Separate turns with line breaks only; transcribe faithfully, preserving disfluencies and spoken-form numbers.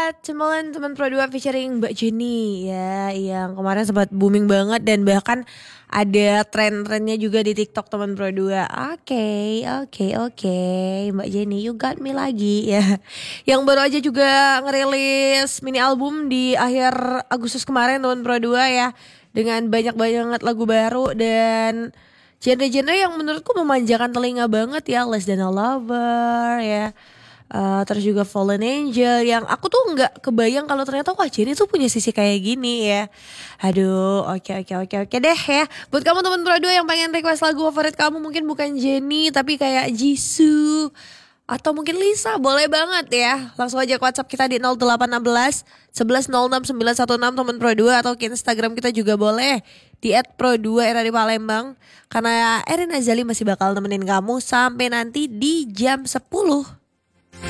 Timbaland teman Pro dua featuring Mbak Jenny ya, yang kemarin sempat booming banget dan bahkan ada tren-trennya juga di TikTok teman Pro dua. Oke, oke, oke. Mbak Jenny, you got me lagi ya. Yang baru aja juga ngerilis mini album di akhir Agustus kemarin teman Pro dua ya, dengan banyak banget lagu baru dan genre-genre yang menurutku memanjakan telinga banget ya. Less Than a Lover ya. Uh, terus juga Fallen Angel yang aku tuh nggak kebayang kalau ternyata wah Jenny tuh punya sisi kayak gini ya. Aduh, oke oke oke oke deh ya. Buat kamu teman Pro dua yang pengen request lagu favorit kamu, mungkin bukan Jenny tapi kayak Jisoo atau mungkin Lisa, boleh banget ya. Langsung aja ke WhatsApp kita di nol delapan satu enam sebelas nol enam sembilan satu enam teman Pro dua, atau ke Instagram kita juga boleh di et pro dua era di Palembang. Karena Erin Azali masih bakal nemenin kamu sampai nanti di jam sepuluh.